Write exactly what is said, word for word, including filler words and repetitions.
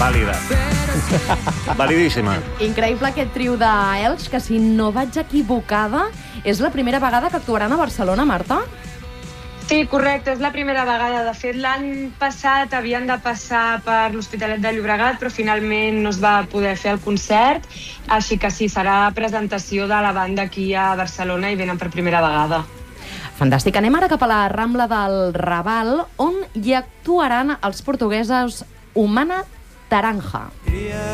Vàlida. Validíssima. Increïble aquest trio d'Elx, que si no vaig equivocada, és la primera vegada que actuaran a Barcelona, Marta? Sí, correcte, és la primera vegada. De fet, l'any passat havien de passar per l'Hospitalet de Llobregat, però finalment no es va poder fer el concert, així que sí, serà presentació de la banda aquí a Barcelona i venen per primera vegada. Fantàstic. Anem ara cap a la Rambla del Raval, on hi actuaran els portuguesos Humana Taranja.